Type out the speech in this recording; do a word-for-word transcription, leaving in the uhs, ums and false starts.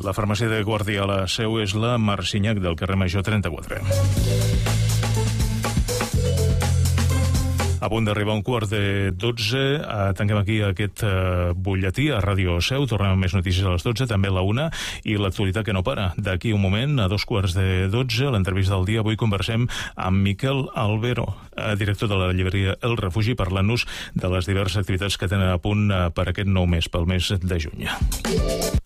La farmàcia de Guardiola Seu és la Marcinyac del carrer Major trenta-quatre. A punt d'arribar un quart de dotze, eh, tanquem aquí aquest eh, butlletí a Ràdio Seu, tornem amb més notícies a les dotze, també a la una, i l'actualitat que no para. D'aquí un moment, a dos quarts de dotze, l'entrevista del dia, avui conversem amb Miquel Albero, eh, director de la llibreria El Refugi, parlant-nos de les diverses activitats que tenen a punt eh, per aquest nou mes, pel mes de juny.